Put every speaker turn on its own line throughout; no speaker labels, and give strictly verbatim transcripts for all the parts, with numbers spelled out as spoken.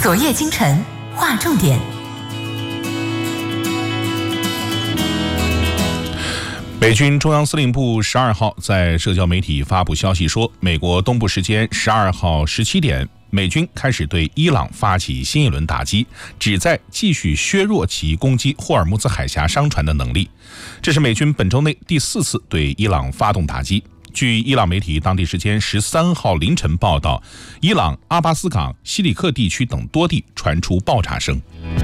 昨夜今晨划重点。
美军中央司令部十二号在社交媒体发布消息说，美国东部时间十二号十七点，美军开始对伊朗发起新一轮打击，旨在继续削弱其攻击霍尔木兹海峡商船的能力。这是美军本周内第四次对伊朗发动打击。据伊朗媒体当地时间十三号凌晨报道，伊朗阿巴斯港、西里克地区等多地传出爆炸声。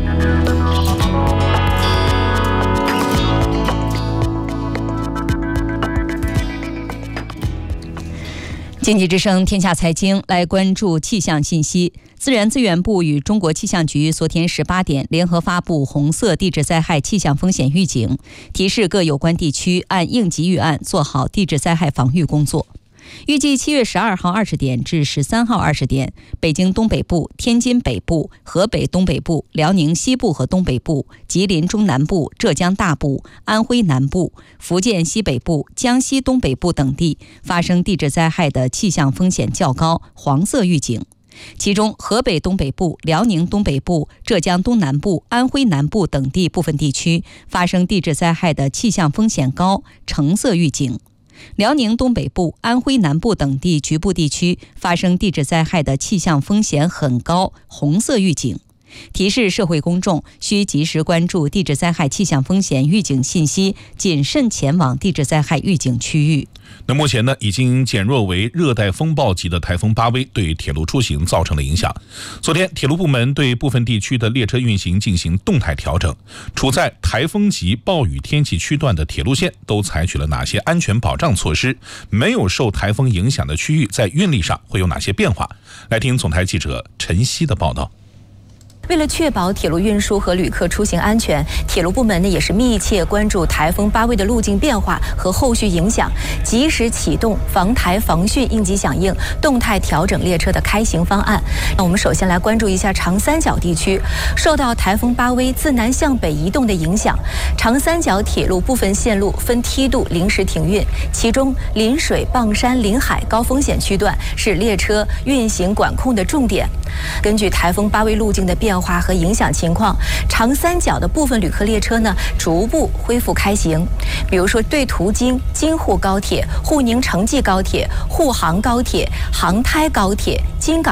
经济之声天下财经来关注气象信息。自然资源部与中国气象局昨天十八点联合发布红色地质灾害气象风险预警，提示各有关地区按应急预案做好地质灾害防御工作。预计七月十二号二十点至十三号二十点，北京东北部、天津北部、河北东北部、辽宁西部和东北部、吉林中南部、浙江大部、安徽南部、福建西北部、江西东北部等地发生地质灾害的气象风险较高，黄色预警。其中，河北东北部、辽宁东北部、浙江东南部、安徽南部等地部分地区发生地质灾害的气象风险高，橙色预警。辽宁东北部、安徽南部等地局部地区发生地质灾害的气象风险很高，红色预警。提示社会公众需及时关注地质灾害气象风险预警信息，谨慎前往地质灾害预警区域。
那目前呢，已经减弱为热带风暴级的台风巴威对铁路出行造成了影响。昨天，铁路部门对部分地区的列车运行进行动态调整。处在台风级暴雨天气区段的铁路线都采取了哪些安全保障措施？没有受台风影响的区域在运力上会有哪些变化？来听总台记者陈曦的报道。
为了确保铁路运输和旅客出行安全，铁路部门呢也是密切关注台风巴威的路径变化和后续影响，及时启动防台防汛应急响应，动态调整列车的开行方案。那我们首先来关注一下长三角地区，受到台风巴威自南向北移动的影响，长三角铁路部分线路分梯度临时停运，其中临水、砀山、临海高风险区段是列车运行管控的重点。根据台风巴威路径的变化化和影响情况，长三角的部分旅客列车呢逐步恢复开行。比如说，对途经京沪高铁、沪宁城际高铁、沪杭高铁、杭台高铁、京港